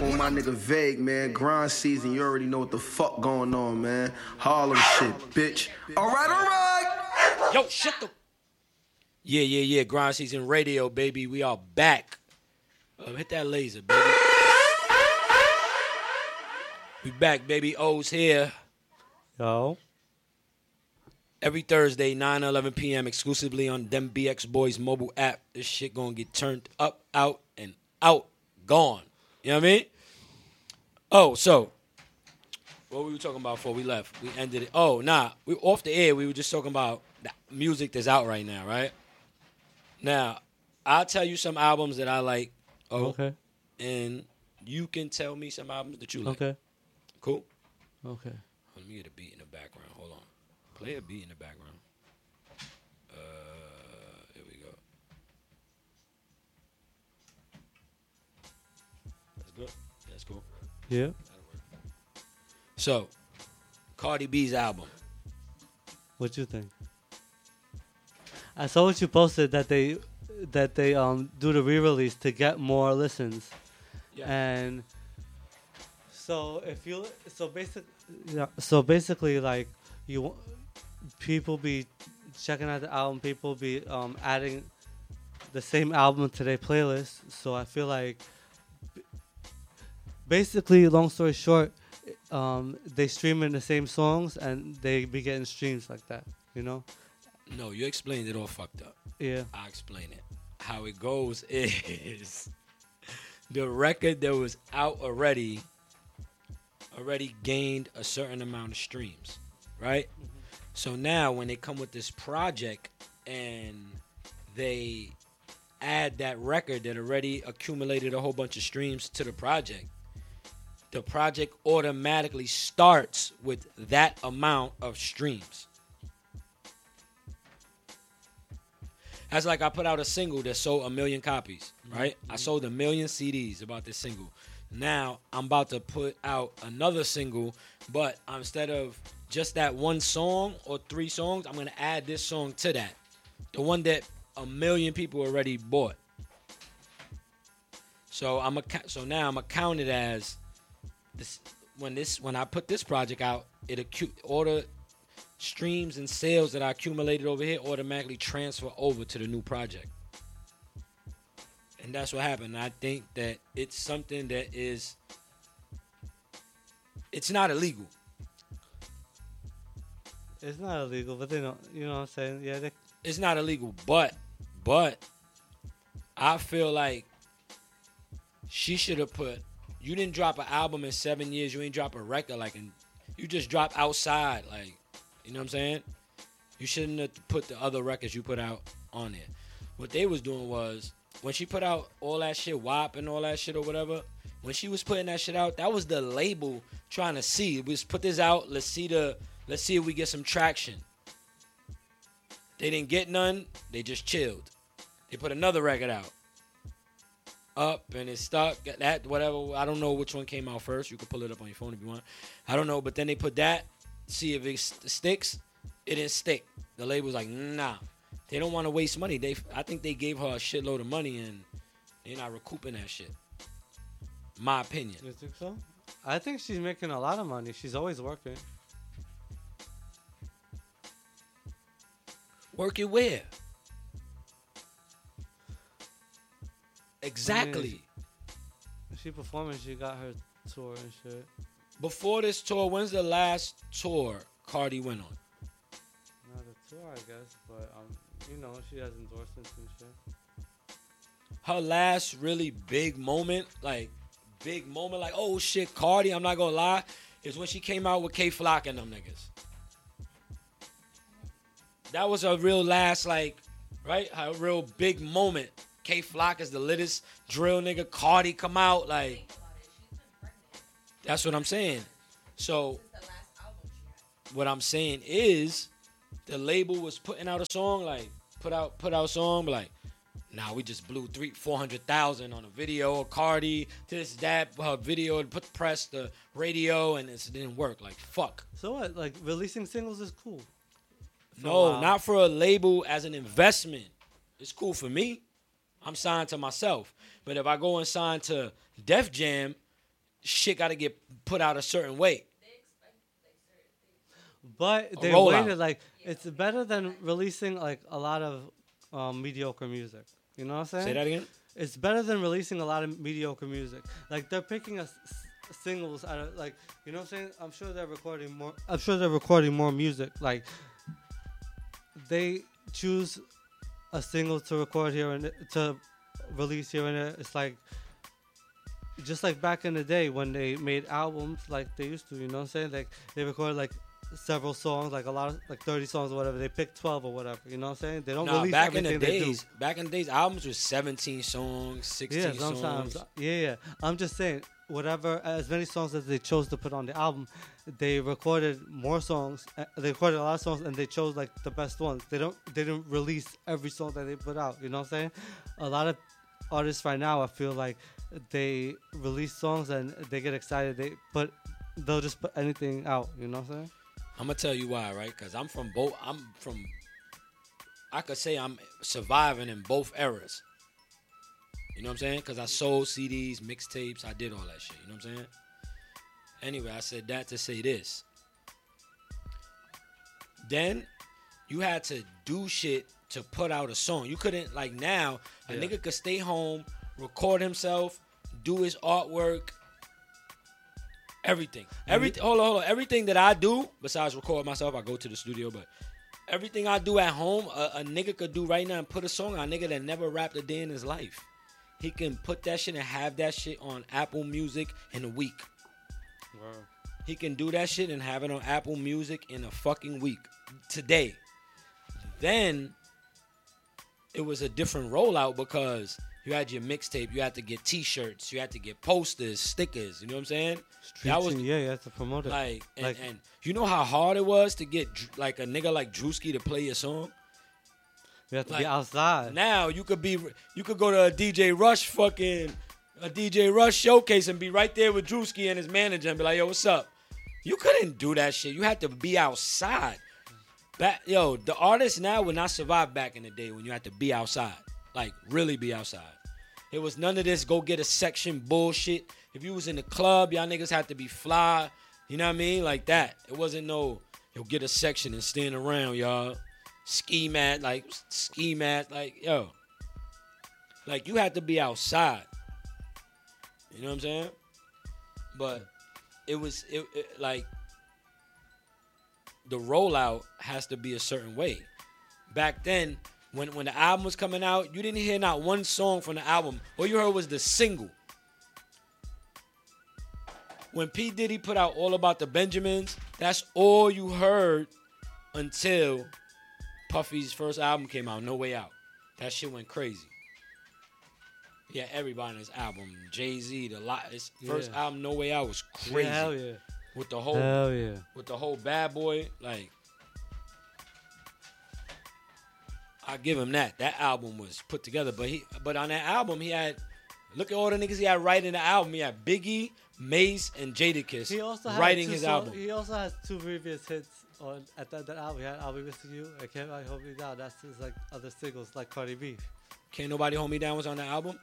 microphone, my nigga Vague, man. Grind season, you already know what the fuck going on, man. Harlem shit, bitch. All right. Yo, shut the... Yeah. Grind season radio, baby. We are back. Hit that laser, baby. We back, baby. O's here. Yo. Every Thursday, 9 to 11 p.m. exclusively on Them BX Boys mobile app. This shit gonna get turned up, out, and out. Gone. You know what I mean? Oh, so what were we talking about before we left? We ended it. Oh, nah. We off the air. We were just talking about the music that's out right now, right? Now, I'll tell you some albums that I like. Oh, okay. And you can tell me some albums that you like. Okay. Cool? Okay. Let me get a beat in the background. Hold on. Play a beat in the background. Here we go. That's good. That's cool. Yeah. So, Cardi B's album. What you think? I saw what you posted that they do the re-release to get more listens. Yeah. And so basically like people be checking out the album, people be adding the same album to their playlist. So I feel like basically, long story short, they streaming the same songs and they be getting streams like that, you know? No, you explained it all fucked up. Yeah. I'll explain it. How it goes is the record that was out already gained a certain amount of streams, right? Mm-hmm. So now when they come with this project and they add that record that already accumulated a whole bunch of streams to the project automatically starts with that amount of streams. That's like I put out a single that sold 1 million copies, right? Mm-hmm. I sold 1 million CDs about this single. Now I'm about to put out another single, but instead of just that one song or 3 songs, I'm going to add this song to that. The one that 1 million people already bought. So now I'm going to count it as this when I put this project out, all the streams and sales that I accumulated over here automatically transfer over to the new project. And that's what happened. I think that it's something that it's not illegal. It's not illegal, but they don't, you know what I'm saying? Yeah, it's not illegal, but I feel like she should have you didn't drop an album in 7 years, you ain't drop a record you just dropped Outside, like, you know what I'm saying? You shouldn't have put the other records you put out on there. What they was doing was, when she put out all that shit, WAP and all that shit or whatever, when she was putting that shit out, that was the label trying to see. We just put this out, let's see if we get some traction. They didn't get none, they just chilled. They put another record out. Up and it stuck, that, whatever, I don't know which one came out first. You can pull it up on your phone if you want. I don't know, but then they put that, see if it sticks. It didn't stick. The label's like, nah. They don't want to waste money. I think they gave her a shitload of money and they're not recouping that shit. My opinion. You think so? I think she's making a lot of money. She's always working. Working where? Exactly. I mean, she performing. She got her tour and shit. Before this tour, when's the last tour Cardi went on? Not a tour, I guess, but you know, she has endorsements and shit. Her last really big moment, like oh shit, Cardi, I'm not gonna lie, is when she came out with K Flock and them niggas. That was a real last, like, right? A real big moment. K Flock is the littest drill nigga. Cardi come out, like, that's what I'm saying. So what I'm saying is the label was putting out a song, like, put out a song, but like, nah, we just blew 400,000 on a video of Cardi, this, that, her video, and put press the radio, and it didn't work. Like, fuck. So what? Like, releasing singles is cool. No, not for a label as an investment. It's cool for me. I'm signed to myself. But if I go and sign to Def Jam, shit got to get put out a certain way. But they rollout. waited like it's better than releasing like a lot of mediocre music. You know what I'm saying? Say that again. It's better than releasing a lot of mediocre music. Like they're picking singles out of like you know what I'm saying? I'm sure they're recording more. I'm sure they're recording more music. Like they choose a single to record here and to release here and there. It's like just like back in the day when they made albums like they used to. You know what I'm saying? Like they recorded like several songs, like a lot of like 30 songs or whatever. They pick 12 or whatever. You know what I'm saying? They don't Nah, release back in everything the they do. days, albums was 17 songs, 16 Yeah, sometimes. songs. Yeah. I'm just saying, whatever, as many songs as they chose to put on the album, they recorded more songs. They recorded a lot of songs, and they chose like the best ones. They didn't release every song that they put out. You know what I'm saying? A lot of artists right now, I feel like they release songs and they get excited. They'll just put anything out. You know what I'm saying? I'm gonna tell you why, right? Because I could say I'm surviving in both eras. You know what I'm saying? Because I sold CDs, mixtapes, I did all that shit. You know what I'm saying? Anyway, I said that to say this. Then you had to do shit to put out a song. You couldn't, like now, a nigga could stay home, record himself, do his artwork, everything. Hold on. Everything that I do, besides record myself, I go to the studio, but everything I do at home, a nigga could do right now and put a song on. A nigga that never rapped a day in his life. He can put that shit and have that shit on Apple Music in a week. Wow. He can do that shit and have it on Apple Music in a fucking week. Today. Then it was a different rollout because you had your mixtape, you had to get t-shirts, you had to get posters, stickers, you know what I'm saying? You have to promote it. Like, and you know how hard it was to get like a nigga like Drewski to play your song? You have to be outside. Now you could go to a DJ Rush showcase and be right there with Drewski and his manager and be like, yo, what's up? You couldn't do that shit. You had to be outside. The artists now would not survive back in the day when you had to be outside. Like, really be outside. It was none of this go get a section bullshit. If you was in the club, y'all niggas had to be fly. You know what I mean? Like that. It wasn't no, get a section and stand around, y'all. Ski mat, like, yo. Like, you had to be outside. You know what I'm saying? But it was, like, the rollout has to be a certain way. Back then, when the album was coming out, you didn't hear not one song from the album. All you heard was the single. When P. Diddy put out All About the Benjamins, that's all you heard until Puffy's first album came out, No Way Out. That shit went crazy. Yeah, everybody on his album. Jay-Z, his first album, No Way Out, was crazy. Yeah, hell yeah. With the whole, with the whole Bad Boy, like, I give him that. That album was put together, but on that album he had, look at all the niggas he had writing the album. He had Biggie, Mace, and Jadakiss writing his album. He also has two previous hits on at that album. He had I'll Be Missing You and Can't Nobody Hold Me Down. That's his like other singles like Cardi B. Can't Nobody Hold Me Down was on the album?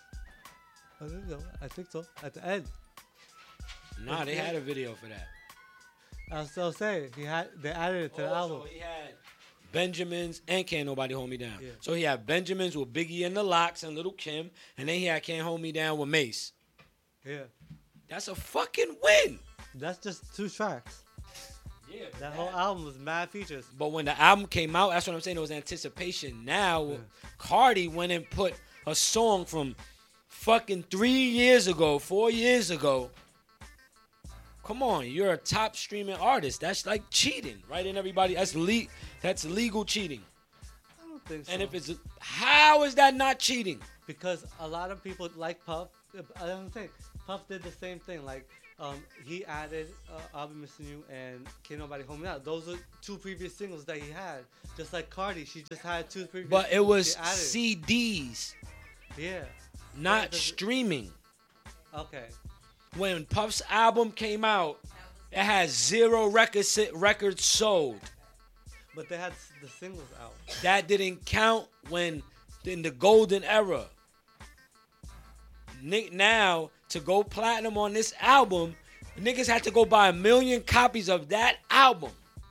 I think so. At the end. Nah, they had a video for that. I was still saying they added it to the album. So he had Benjamins and Can't Nobody Hold Me Down. Yeah. So he had Benjamins with Biggie and the Lox and Lil' Kim, and then he had Can't Hold Me Down with Mace. Yeah. That's a fucking win. That's just 2 tracks. Yeah. That whole album was mad features. But when the album came out, that's what I'm saying. It was anticipation. Now, Cardi went and put a song from fucking 3 years ago, 4 years ago. Come on, you're a top streaming artist. That's like cheating, right? And everybody, that's legal cheating. I don't think so. And if how is that not cheating? Because a lot of people like Puff. I don't think Puff did the same thing. Like, he added I'll Be Missing You and Can't Nobody Hold Me Down. Those are 2 previous singles that he had. Just like Cardi, she just had 2 previous. But it was CDs. CDs. Yeah. Not streaming. Okay. When Puff's album came out, it had 0 records sold. But they had the singles out. That didn't count in the golden era. Now to go platinum on this album, niggas had to go buy 1 million copies of that album.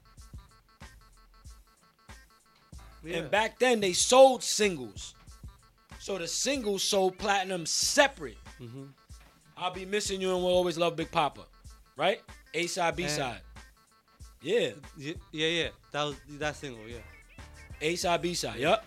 Yeah. And back then, they sold singles. So the singles sold platinum separate. Mm-hmm. I'll Be Missing You and Will Always Love Big Papa. Right? A-side, B-side. Yeah. Yeah. That single, yeah. A-side, B-side. Yup.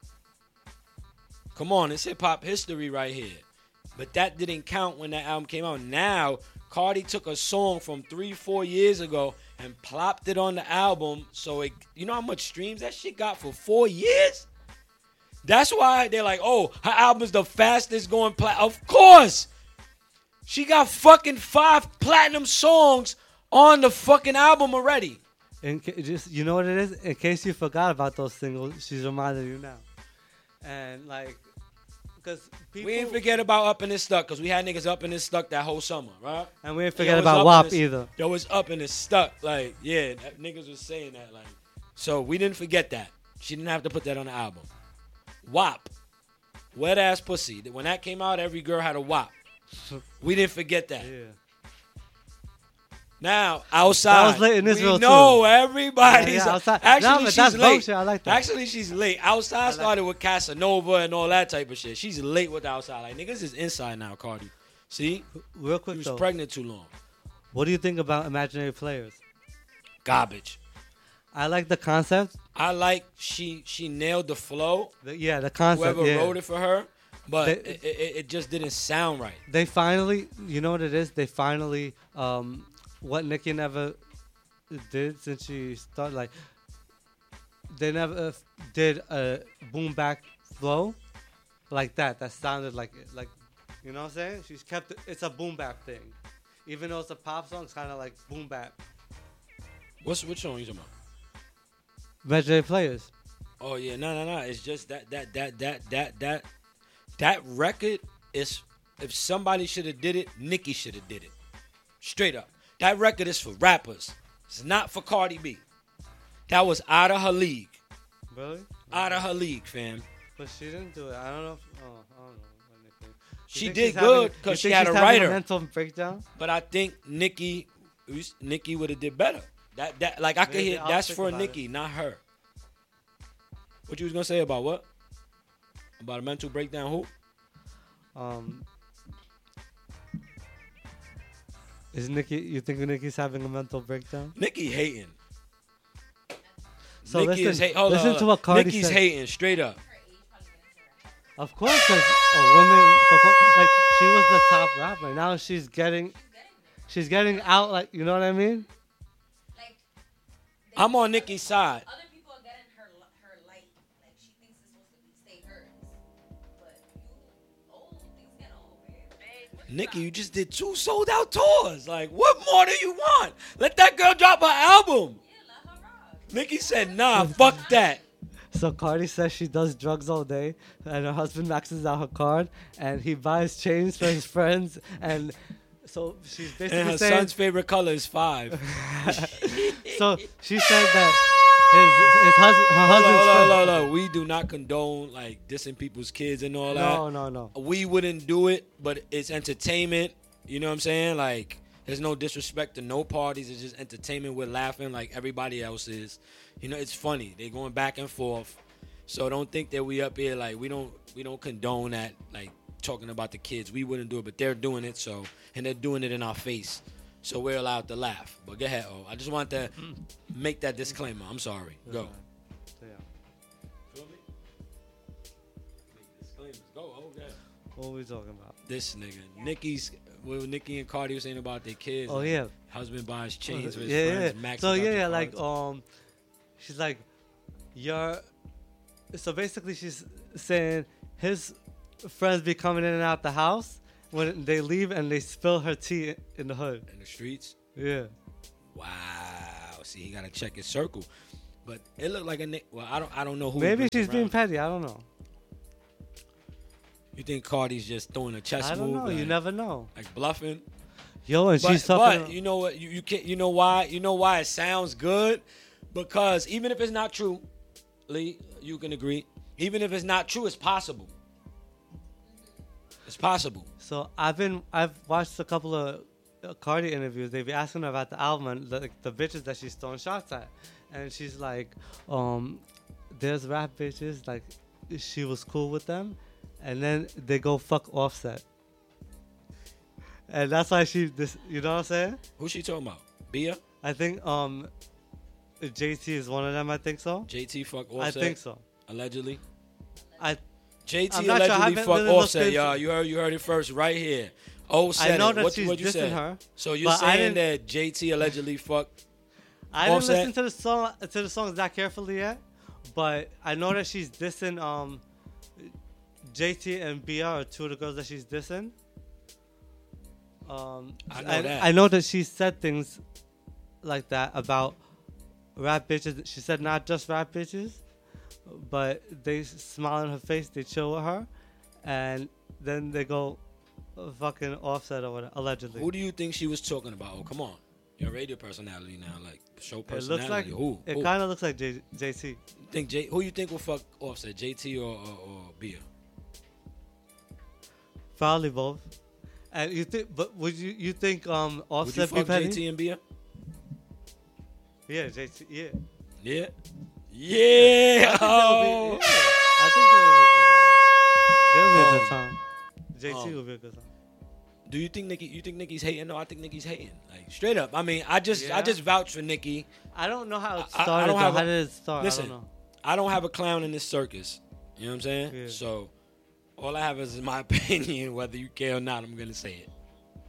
Come on, it's hip-hop history right here. But that didn't count when that album came out. Now, Cardi took a song from 3-4 years ago and plopped it on the album. So, you know how much streams that shit got for 4 years? That's why they're like, oh, her album's the fastest going platinum. Of course. She got fucking 5 platinum songs on the fucking album already. And just, you know what it is? In case you forgot about those singles, she's reminding you now. And like, because people... We ain't forget about Up in This Stuck, because we had niggas up in this stuck that whole summer, right? And we ain't forget about WAP either. Yo, it's up in this stuck. Like, yeah, niggas was saying that. Like, so we didn't forget that. She didn't have to put that on the album. WAP. Wet Ass Pussy. When that came out, every girl had a WAP. We didn't forget that. Yeah. Now, outside, that was late in Israel we know too. everybody's outside. Actually, no, she's late. Bullshit. I like that. Actually, she's late. Outside started with Casanova and all that type of shit. She's late with outside. Like, niggas is inside now, Cardi. See? Real quick, She was though. pregnant too long. What do you think about Imaginary Players? Garbage. I like the concept. I like she nailed the flow. The concept. Whoever yeah. wrote it for her, but They- it just didn't sound right. They finally, you know what it is? They finally, what Nicki never did since she started, like, they never did a boom back flow like that. That sounded like, you know what I'm saying? She's kept it, it's a boom bap thing. Even though it's a pop song, it's kind of like boom bap. Which song you talking about? Imaginary Players. Oh yeah, no. It's just that record is, if somebody should have did it, Nicki should have did it. Straight up. That record is for rappers. It's not for Cardi B. That was out of her league. Really? Out of her league, fam. But she didn't do it. I don't know. I don't know. She think did she's good having- because you she think had she's a having writer. mental breakdown. But I think Nicki would have did better. That like I could Maybe hear I'll that's think for about Nicki, not her. What you was gonna say about what? About a mental breakdown? Who? Is Nicki? You think Nicki's having a mental breakdown? Nicki hating. So Nicki is hating. Hold listen on. to what Cardi Nicki's said. hating straight up. Of course, because a woman, like she was the top rapper. Now she's getting out. Like, you know what I mean? Like, I'm on Nicki's side. other people are getting her light. Like, she thinks it's supposed to stay hers. But you old, things get old, man. Nicki, you just did 2 sold out tours. Like, what more do you want? Let that girl drop her album. Yeah, let her rock. Nicki said, nah, fuck that. So Cardi says she does drugs all day, and her husband maxes out her card, and he buys chains for his friends, and so she's basically And her saying. son's favorite color is 5. So she said that her husband's friend. Hold on. We do not condone like dissing people's kids and all that. No. We wouldn't do it, but it's entertainment. You know what I'm saying? Like, there's no disrespect to no parties. It's just entertainment. We're laughing like everybody else is. You know, it's funny. They're going back and forth. So don't think that we up here like we don't condone that, like talking about the kids. We wouldn't do it, but they're doing it. So, and they're doing it in our face. So we're allowed to laugh. But go ahead, O. I just want to make that disclaimer. I'm sorry. Go. Yeah. Feel me? Make disclaimers. Go. Oh, yeah. What are we talking about? This nigga. Nicki and Cardi was saying about their kids. Oh like, yeah. Husband buys chains for his Yeah. friends. Max So out yeah, their like cards. she's like, so basically she's saying his friends be coming in and out the house when they leave and they spill her tea in the hood. In the streets. Yeah. Wow. See, he gotta check his circle. But it looked like a Nick. Well, I don't know who. Maybe he she's brings being around. petty. I don't know. You think Cardi's just throwing a chess I don't move? know. You like- never know. Like bluffing. Yo, and she's But talking. you know what? You can't. You know why? You know why it sounds good? Because even if it's not true, Lee, you can agree. Even if it's not true, it's possible. It's possible. So I've watched a couple of Cardi interviews. They be asking her about the album and the bitches that she's throwing shots at, and she's like, there's rap bitches like she was cool with them, and then they go fuck Offset, and that's why you know what I'm saying? Who's she talking about? Bia? I think JT is one of them. I think so. JT fuck I Offset? think so. Allegedly? I'm JT not sure. I allegedly haven't fuck really looked Offset, into- y'all. You heard it first right here. Oh, said I know it. that What she's you dissing said? her. So you're but I saying didn't- that JT allegedly fucked I didn't Offset? listen to the songs that carefully yet, but I know that she's dissing JT and BR are two of the girls that she's dissing. I know that. I know that she said things like that about rap bitches. She said not just rap bitches, but they smile in her face, they chill with her, and then they go fucking Offset or whatever, allegedly. Who do you think she was talking about? Oh, come on. You're a radio personality now, like show It personality. looks like Who? it Who? kind of looks like JT. Who you think will fuck Offset? JT or Bia? Probably both. And you think, but would you think Would you Offset be fuck petty? JT and Bia? Yeah, JT. Yeah. Yeah. Yeah. Oh. I think they'll be a good time. JT will be a good time. Do you think Nicki? You think Nicki's hating? No, I think Nicki's hating. Like straight up. I mean, I just Yeah. vouch for Nicki. I don't know how it I started. don't have How a- did it start? Listen, I don't know. I don't have a clown in this circus. You know what I'm saying? Yeah. So all I have is my opinion, whether you care or not. I'm gonna say it.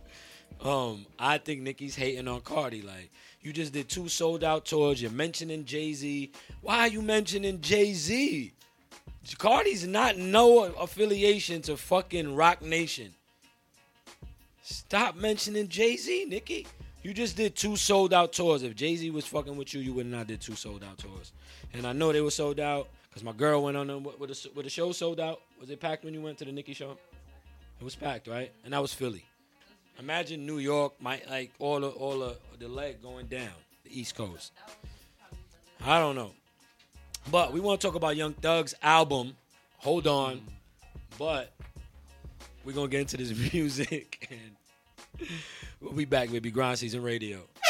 I think Nicki's hating on Cardi. Like, you just did 2 sold out tours. You're mentioning Jay-Z. Why are you mentioning Jay-Z? Cardi's not no affiliation to fucking Rock Nation. Stop mentioning Jay-Z, Nicki. You just did 2 sold out tours. If Jay-Z was fucking with you, you would not did 2 sold out tours. And I know they were sold out because my girl went on them with the show sold out. Was it packed when you went to the Nicki show? It was packed, right? And that was Philly. Imagine New York, like all the leg going down the East Coast. I don't know, but we want to talk about Young Thug's album. Hold on, but we're gonna get into this music, and we'll be back, baby. Grind Season Radio.